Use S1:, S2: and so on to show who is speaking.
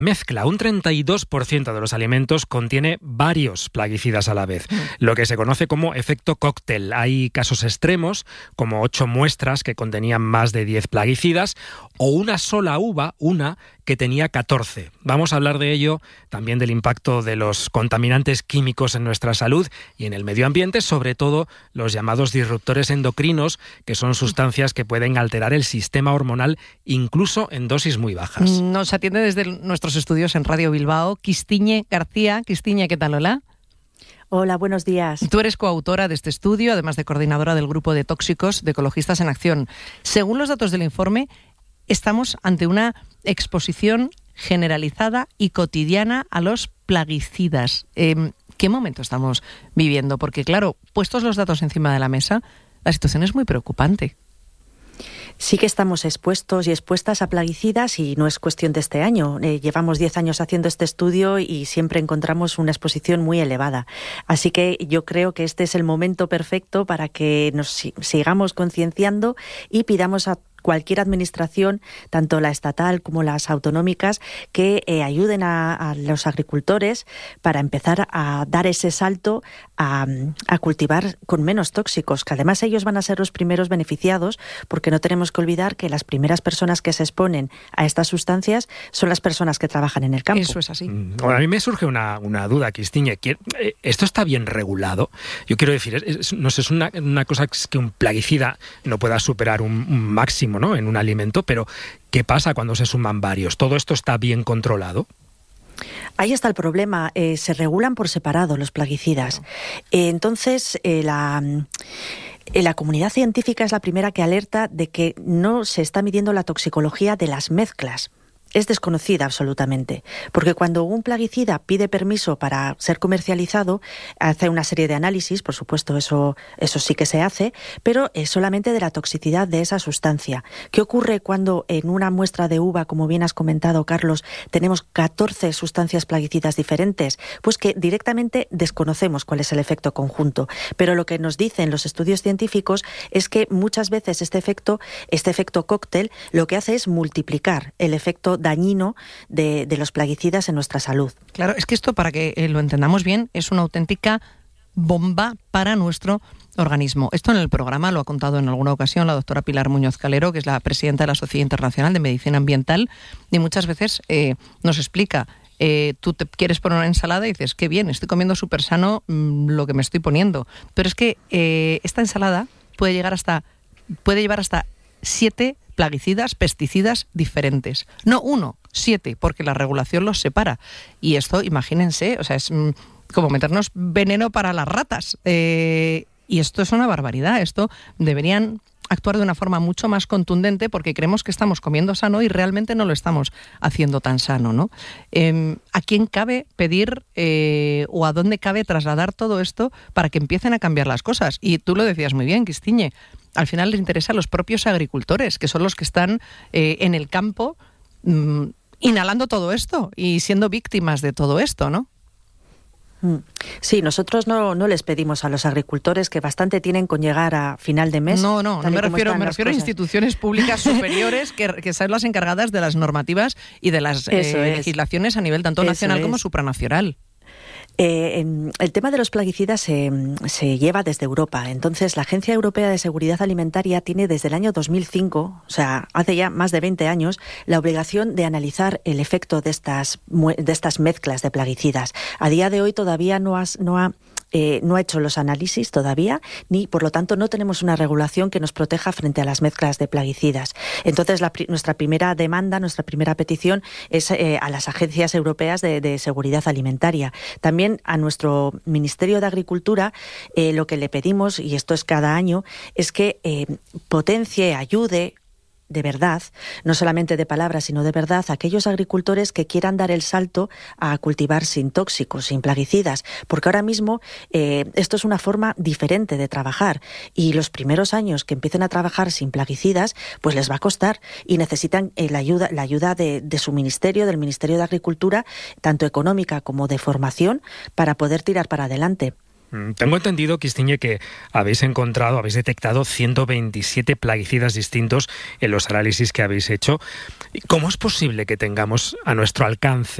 S1: Mezcla, un 32% de los alimentos contiene varios plaguicidas a la vez, lo que se conoce como efecto cóctel. Hay casos extremos, como 8 muestras que contenían más de 10 plaguicidas, o una sola uva, que tenía 14. Vamos a hablar de ello, también del impacto de los contaminantes químicos en nuestra salud y en el medio ambiente, sobre todo los llamados disruptores endocrinos, que son sustancias que pueden alterar el sistema hormonal incluso en dosis muy bajas.
S2: Nos atiende desde nuestros estudios en Radio Bilbao Kistiñe García. Kistiñe, ¿qué tal? Hola.
S3: Hola, buenos días.
S2: Tú eres coautora de este estudio, además de coordinadora del grupo de tóxicos de Ecologistas en Acción. Según los datos del informe, estamos ante una exposición generalizada y cotidiana a los plaguicidas. ¿Qué momento estamos viviendo? Porque, claro, puestos los datos encima de la mesa, la situación es muy preocupante.
S3: Sí que estamos expuestos y expuestas a plaguicidas y no es cuestión de este año. Llevamos 10 años haciendo este estudio y siempre encontramos una exposición muy elevada. Así que yo creo que este es el momento perfecto para que nos sigamos concienciando y pidamos a cualquier administración, tanto la estatal como las autonómicas, que ayuden a los agricultores para empezar a dar ese salto a cultivar con menos tóxicos, que además ellos van a ser los primeros beneficiados, porque no tenemos que olvidar que las primeras personas que se exponen a estas sustancias son las personas que trabajan en el campo.
S2: Eso es así.
S1: Bueno, a mí me surge una duda, Kistiñe. ¿Esto está bien regulado? Yo quiero decir, no sé, es una cosa que un plaguicida no pueda superar un máximo, ¿no?, en un alimento, pero ¿qué pasa cuando se suman varios? ¿Todo esto está bien controlado?
S3: Ahí está el problema. Se regulan por separado los plaguicidas. Entonces, la comunidad científica es la primera que alerta de que no se está midiendo la toxicología de las mezclas. Es desconocida absolutamente, porque cuando un plaguicida pide permiso para ser comercializado, hace una serie de análisis, por supuesto eso sí que se hace, pero es solamente de la toxicidad de esa sustancia. ¿Qué ocurre cuando en una muestra de uva, como bien has comentado, Carlos, tenemos 14 sustancias plaguicidas diferentes? Pues que directamente desconocemos cuál es el efecto conjunto, pero lo que nos dicen los estudios científicos es que muchas veces este efecto cóctel lo que hace es multiplicar el efecto dañino de los plaguicidas en nuestra salud.
S2: Claro, es que esto, para que lo entendamos bien, es una auténtica bomba para nuestro organismo. Esto en el programa lo ha contado en alguna ocasión la doctora Pilar Muñoz Calero, que es la presidenta de la Sociedad Internacional de Medicina Ambiental, y muchas veces nos explica, tú te quieres poner una ensalada y dices, qué bien, estoy comiendo súper sano lo que me estoy poniendo. Pero es que esta ensalada puede llevar hasta 7 plaguicidas, pesticidas diferentes. No 1, 7, porque la regulación los separa. Y esto, imagínense, o sea, es como meternos veneno para las ratas. Y esto es una barbaridad. Esto deberían actuar de una forma mucho más contundente, porque creemos que estamos comiendo sano y realmente no lo estamos haciendo tan sano, ¿no? ¿A quién cabe pedir o a dónde cabe trasladar todo esto para que empiecen a cambiar las cosas? Y tú lo decías muy bien, Kistiñe, al final les interesa a los propios agricultores, que son los que están en el campo inhalando todo esto y siendo víctimas de todo esto, ¿no?
S3: Sí, nosotros no les pedimos a los agricultores, que bastante tienen con llegar a final de mes.
S2: No me refiero a instituciones públicas superiores que son las encargadas de las normativas y de las legislaciones a nivel tanto nacional como supranacional.
S3: El tema de los plaguicidas se lleva desde Europa. Entonces, la Agencia Europea de Seguridad Alimentaria tiene desde el año 2005, o sea, hace ya más de 20 años, la obligación de analizar el efecto de estas mezclas de plaguicidas. A día de hoy todavía no ha hecho los análisis todavía, ni por lo tanto no tenemos una regulación que nos proteja frente a las mezclas de plaguicidas. Entonces nuestra primera demanda, nuestra primera petición es a las agencias europeas de seguridad alimentaria. También a nuestro Ministerio de Agricultura lo que le pedimos, y esto es cada año, es que potencie, ayude de verdad, no solamente de palabras, sino de verdad, a aquellos agricultores que quieran dar el salto a cultivar sin tóxicos, sin plaguicidas, porque ahora mismo esto es una forma diferente de trabajar y los primeros años que empiecen a trabajar sin plaguicidas, pues les va a costar y necesitan la ayuda de su ministerio, del Ministerio de Agricultura, tanto económica como de formación, para poder tirar para adelante.
S1: Tengo entendido, Kistiñe, que habéis detectado 127 plaguicidas distintos en los análisis que habéis hecho. ¿Cómo es posible que tengamos a nuestro alcance